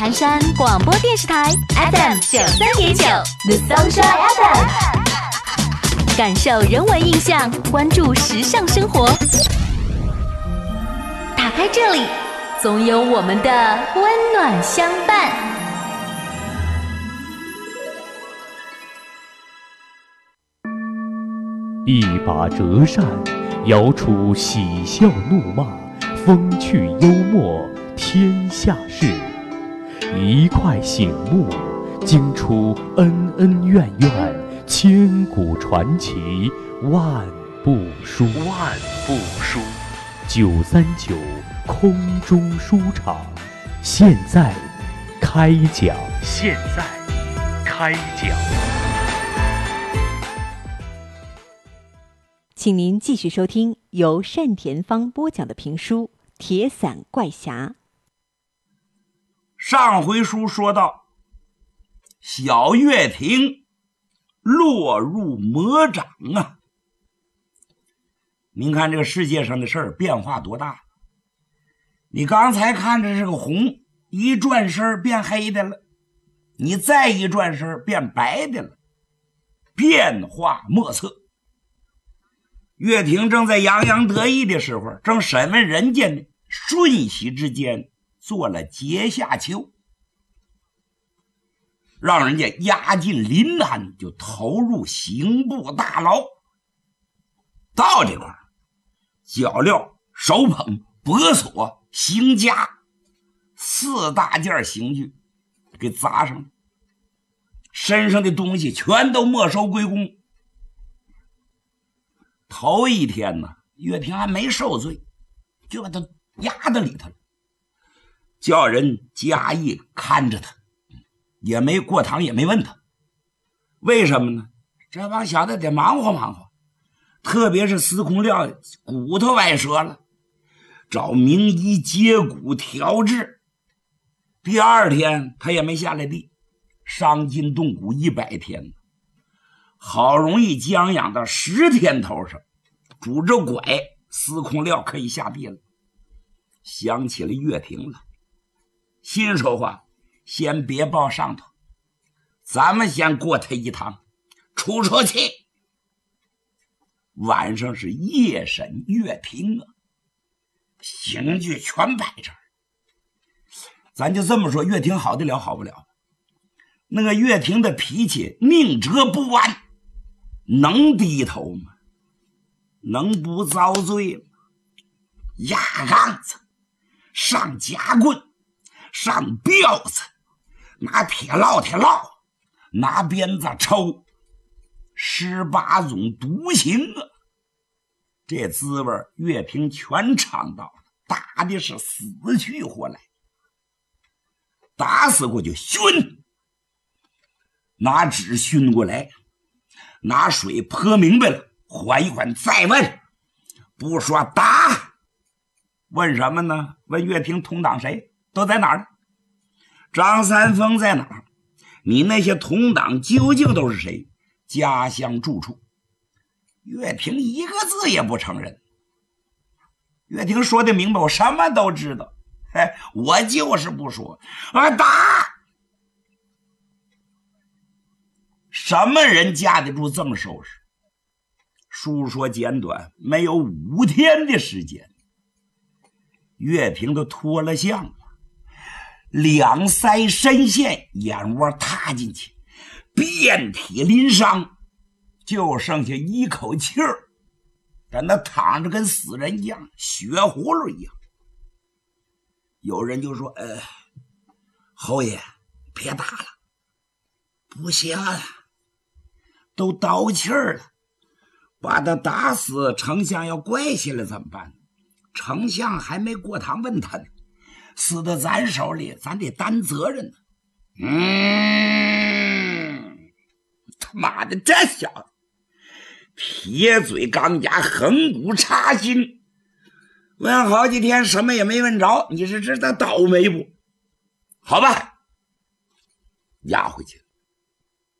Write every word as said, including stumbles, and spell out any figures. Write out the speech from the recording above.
寒山广播电视台 F M 九三点九 The Sunshine F M， 感受人文印象，关注时尚生活。打开这里，总有我们的温暖相伴。 一把折扇，摇出喜笑怒骂，风趣幽默，天下事。一块醒目，惊出恩恩怨怨，千古传奇，万部书。万部书。九三九空中书场，现在开讲。现在开讲。 请您继续收听由单田芳播讲的评书《铁伞怪侠》。 上回书说到，小月亭落入魔掌啊！您看这个世界上的事儿变化多大！你刚才看着是个红，一转身变黑的了，你再一转身变白的了，变化莫测。岳亭正在洋洋得意的时候，正审问人家呢，瞬息之间做了阶下囚，让人家押进临安，就投入刑部大牢。到这块儿，脚镣、手捧、帛锁、刑枷四大件刑具给砸上了，身上的东西全都没收归公。头一天呢，岳亭还没受罪，就把他压在里头了，叫人加役看着他，也没过堂，也没问他为什么呢？这帮小子得忙活忙活，特别是司空廖骨头崴折了，找名医接骨调治。第二天他也没下来地，伤筋动骨一百天，好容易将养到十天头上，拄着拐，司空廖可以下地了。想起了岳亭了，心说话，先别报上头，咱们先过他一趟，出出气。晚上是夜审岳亭啊，刑具全摆这儿。咱就这么说，岳亭好得了好不了？那个岳亭的脾气宁折不弯，能低头吗？能不遭罪吗？压杠子，上夹棍，上吊子，拿铁烙铁烙，拿鞭子抽，十八种毒刑啊！这滋味岳亭全尝到了，打的是死去活来，打死过就熏，拿纸熏过来，拿水泼明白了，缓一缓再问，不说打。问什么呢？问岳亭同党谁都在哪儿？张三丰在哪儿？你那些同党究竟都是谁？家乡住处？岳亭一个字也不承认。岳亭说的明白，我什么都知道，哎，我就是不说啊！打！什么人架得住这么收拾？书说简短，没有五天的时间，岳亭都脱了相了，两腮深陷，眼窝踏进去，遍体鳞伤，就剩下一口气儿，在那躺着跟死人一样，血葫芦一样。有人就说：“呃，侯爷，别打了，不行啊，都倒气儿了。把他打死，丞相要怪下来怎么办？丞相还没过堂问他呢，死在咱手里，咱得担责任呢。”嗯，他妈的，这小子铁嘴钢牙，横骨插心，问好几天什么也没问着，你是知道倒霉不？好吧，押回去。